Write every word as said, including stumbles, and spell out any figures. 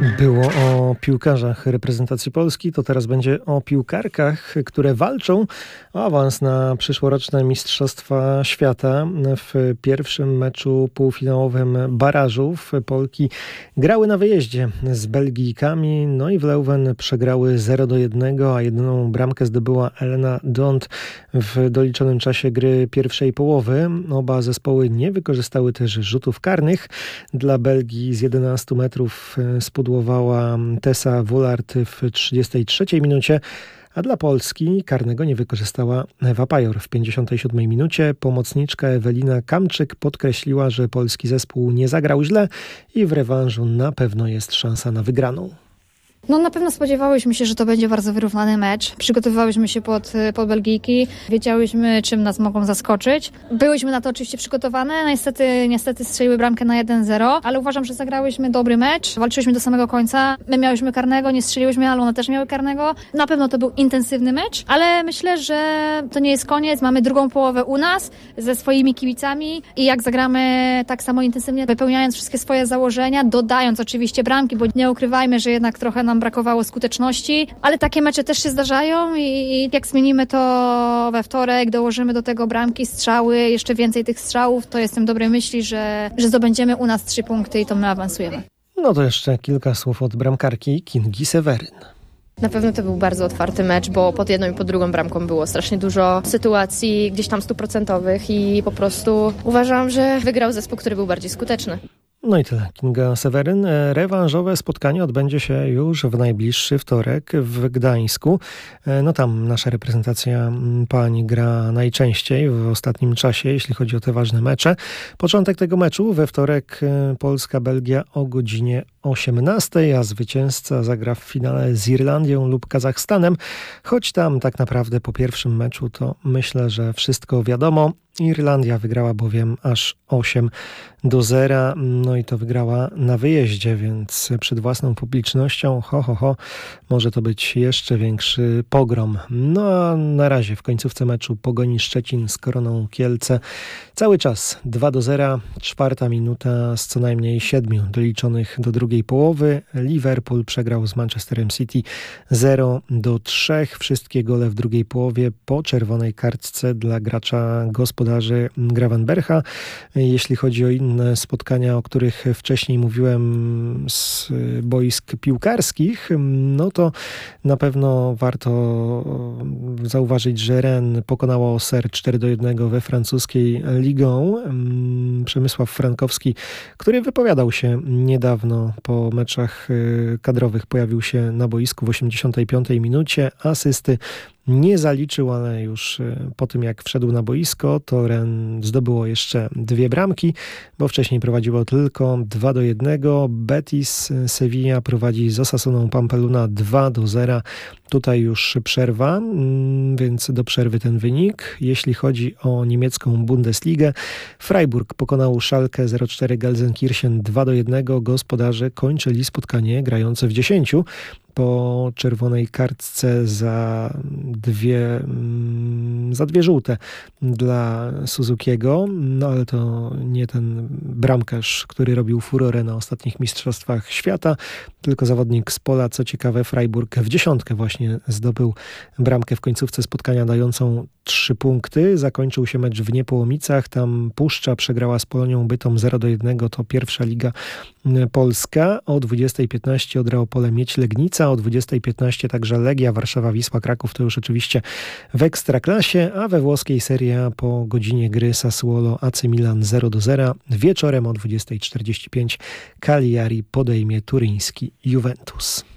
Było o piłkarzach reprezentacji Polski, to teraz będzie o piłkarkach, które walczą o awans na przyszłoroczne Mistrzostwa Świata. W pierwszym meczu półfinałowym barażów Polki grały na wyjeździe z Belgijkami, no i w Leuven przegrały zero do jednego, a jedyną bramkę zdobyła Elena Dont w doliczonym czasie gry pierwszej połowy. Oba zespoły nie wykorzystały też rzutów karnych. Dla Belgii z jedenastu metrów spudłowała Tessa Woolard w trzydziestej trzeciej minucie, a dla Polski karnego nie wykorzystała Ewa Pajor w pięćdziesiątej siódmej minucie. Pomocniczka Ewelina Kamczyk podkreśliła, że polski zespół nie zagrał źle i w rewanżu na pewno jest szansa na wygraną. No na pewno spodziewałyśmy się, że to będzie bardzo wyrównany mecz. Przygotowywałyśmy się pod, pod Belgijki, wiedziałyśmy, czym nas mogą zaskoczyć. Byłyśmy na to oczywiście przygotowane, niestety, niestety strzeliły bramkę na jeden zero, ale uważam, że zagrałyśmy dobry mecz, walczyłyśmy do samego końca. My miałyśmy karnego, nie strzeliłyśmy, ale one też miały karnego. Na pewno to był intensywny mecz, ale myślę, że to nie jest koniec. Mamy drugą połowę u nas ze swoimi kibicami i jak zagramy tak samo intensywnie, wypełniając wszystkie swoje założenia, dodając oczywiście bramki, bo nie ukrywajmy, że jednak trochę nam brakowało skuteczności, ale takie mecze też się zdarzają i jak zmienimy to we wtorek, dołożymy do tego bramki, strzały, jeszcze więcej tych strzałów, to jestem dobrej myśli, że, że zdobędziemy u nas trzy punkty i to my awansujemy. No to jeszcze kilka słów od bramkarki Kingi Seweryn. Na pewno to był bardzo otwarty mecz, bo pod jedną i pod drugą bramką było strasznie dużo sytuacji gdzieś tam stuprocentowych i po prostu uważam, że wygrał zespół, który był bardziej skuteczny. No i tyle. Kinga Seweryn. Rewanżowe spotkanie odbędzie się już w najbliższy wtorek w Gdańsku. No tam nasza reprezentacja pań gra najczęściej w ostatnim czasie, jeśli chodzi o te ważne mecze. Początek tego meczu we wtorek Polska-Belgia o godzinie osiemnastej, a zwycięzca zagra w finale z Irlandią lub Kazachstanem. Choć tam tak naprawdę po pierwszym meczu to myślę, że wszystko wiadomo. Irlandia wygrała bowiem aż osiem do zera, no i to wygrała na wyjeździe, więc przed własną publicznością, ho, ho, ho, może to być jeszcze większy pogrom. No a na razie w końcówce meczu Pogoni Szczecin z Koroną Kielce cały czas dwa do zera, czwarta minuta z co najmniej siedmiu doliczonych do drugiej połowy. Liverpool przegrał z Manchesterem City zero do trzech. Wszystkie gole w drugiej połowie po czerwonej kartce dla gracza gospodarzy Gravenbercha. Jeśli chodzi o inne spotkania, o których wcześniej mówiłem z boisk piłkarskich, no to na pewno warto zauważyć, że Rennes pokonało Auxerre cztery do jednego we francuskiej Ligą. Przemysław Frankowski, który wypowiadał się niedawno po meczach kadrowych, pojawił się na boisku w osiemdziesiątej piątej minucie. Asysty nie zaliczył, ale już po tym jak wszedł na boisko, to Rennes zdobyło jeszcze dwie bramki, bo wcześniej prowadziło tylko dwa do jednego. Betis Sevilla prowadzi z Osasuną Pampeluna dwa do zera. Tutaj już przerwa, więc do przerwy ten wynik. Jeśli chodzi o niemiecką Bundesligę, Freiburg pokonał Schalke zero cztery Gelsenkirchen dwa do jednego. Gospodarze kończyli spotkanie grające w dziesięciu. Po czerwonej kartce za dwie, za dwie żółte dla Suzukiego, no ale to nie ten bramkarz, który robił furorę na ostatnich mistrzostwach świata, tylko zawodnik z pola. Co ciekawe, Freiburg w dziesiątkę właśnie zdobył bramkę w końcówce spotkania dającą trzy punkty. Zakończył się mecz w Niepołomicach, tam Puszcza przegrała z Polonią Bytom zero do jednego, to pierwsza liga polska. O dwudziestej piętnaście Odra Opole Miedź Legnica, o dwudziestej piętnaście także Legia Warszawa Wisła Kraków, to już oczywiście w Ekstraklasie, a we włoskiej Serie A po godzinie gry Sassuolo A C Milan zero do zera. Wieczorem o dwudziestej czterdzieści pięć Cagliari podejmie turyński Juventus.